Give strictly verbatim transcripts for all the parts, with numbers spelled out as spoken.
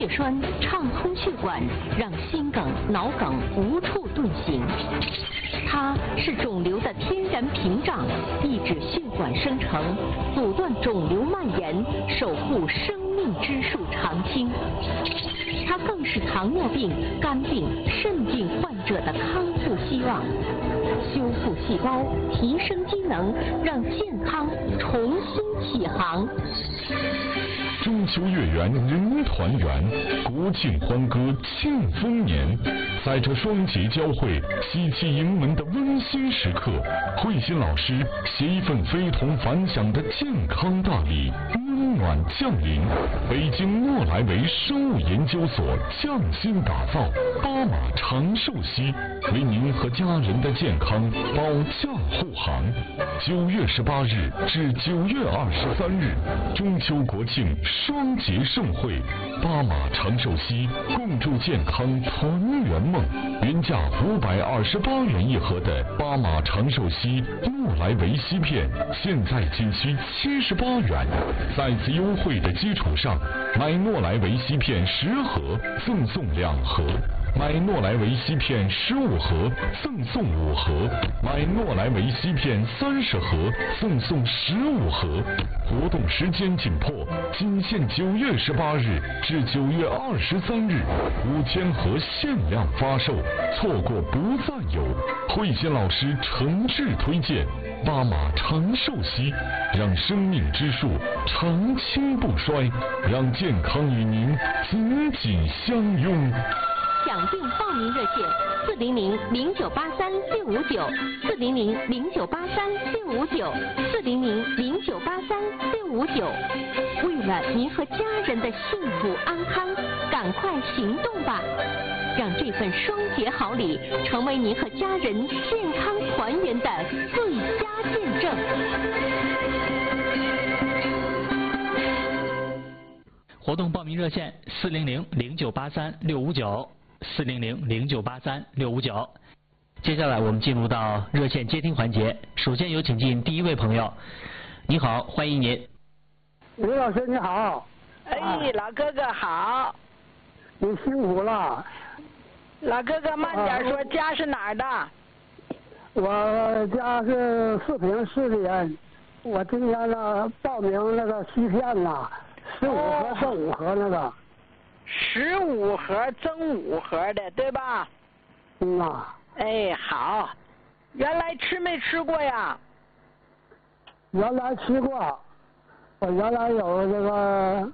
血栓畅通血管，让心梗、脑梗无处遁形。它是肿瘤的天然屏障，抑制血管生成，阻断肿瘤蔓延，守护生命之树长青。它更是糖尿病、肝病、肾病患者的康复希望。修复细胞，提升机能，让健康重新起航。 中秋月圆人团圆，国庆欢歌庆丰年。在这双节交汇、喜气迎门的温馨时刻，慧心老师携一份非同凡响的健康大礼温暖降临。北京诺莱维生物研究所匠心打造巴马长寿硒，为您和家人的健康保驾护航。九月十八日至九月二十三日，中秋国庆双节盛会，巴马长寿硒共筑健康团圆梦。原价五百二十八元一盒的巴马长寿硒诺莱维硒片，现在仅需七十八元。在此优惠的基础上，买诺莱维硒片十盒赠送两盒，买诺莱维硒片十五盒赠送五盒，买诺莱维硒片三十盒赠送十五盒。活动时间紧迫，仅限九月十八日至九月二十三日，五千盒限量发售，错过不再有。慧心老师诚挚推荐巴马长寿硒，让生命之树长青不衰，让健康与您紧紧相拥。 抢订报名热线：四零零零九八三六五九，四零零零九八三六五九，四零零零九八三六五九。为了您和家人的幸福安康，赶快行动吧！让这份双节好礼成为您和家人健康团圆的最佳见证。 活动报名热线：四零零零九八三六五九。四零零零九八三六五九。接下来我们进入到热线接听环节，首先有请进第一位朋友。你好，欢迎您。 刘老师你好。 哎，啊、老哥哥好。 你辛苦了。 老哥哥慢点说，啊、家是哪儿的？ 我家是四平市的人。我今天呢报名那个硒片呐，十五盒赠五盒那个。 十五盒增五盒的，对吧？ 嗯啊。 哎，好。原来吃没吃过呀？ 原来吃过，我原来有这个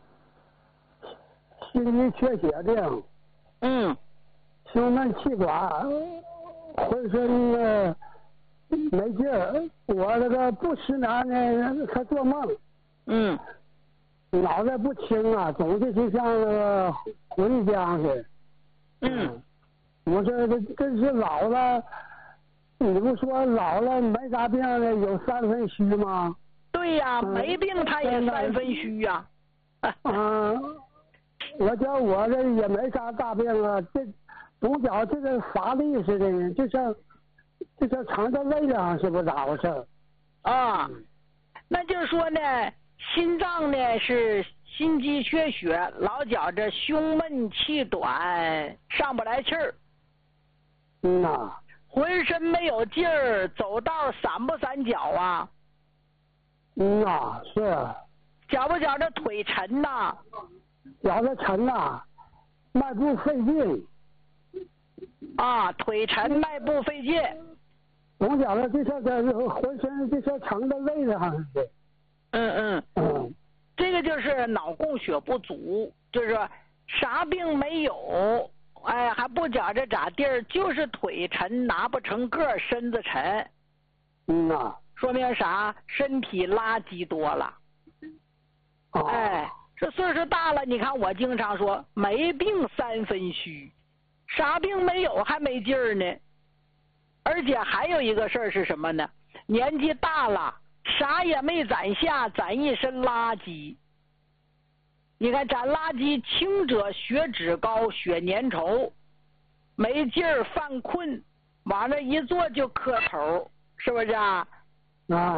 心肌缺血病。 嗯。 胸闷气短，浑身呢没劲儿。我这个不失眠呢，还做梦。 嗯。 脑袋不清啊，总是就像那个浑浆似的。 嗯， 我说这真是老了，你不说老了没啥病了，有三分虚吗？ 对呀、啊嗯，没病他也三分虚呀、 啊。嗯，我觉得我这也没啥大病啊，这总觉这个乏力似的，就像就像肠道胃上是不是咋回事？ 啊，那就是说呢。心脏呢是心肌缺血，老觉着胸闷气短，上不来气儿。 嗯呐。 浑身没有劲儿，走道闪不闪脚啊？ 嗯呐，是。 觉不觉着腿沉呐？ 觉着沉呐，迈步费劲。 啊，腿沉，迈步费劲。 总觉着就像这浑身就像撑在位置上似的。 嗯嗯嗯， 这个就是脑供血不足，就是说啥病没有，哎，还不觉着咋地儿，就是腿沉，拿不成个，身子沉。 嗯呐， 说明啥？身体垃圾多了。 哦、 哎，这岁数大了，你看我经常说没病三分虚，啥病没有还没劲儿呢。而且还有一个事儿是什么呢？年纪大了。啥也没攒下，攒一身垃圾。你看攒垃圾，轻者血脂高，血粘稠，没劲儿，犯困，往那一坐就磕头，是不是啊？ 啊。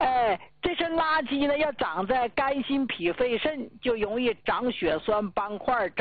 哎，这身垃圾呢，要长在肝、心、脾、肺、肾，就容易长血栓、斑块。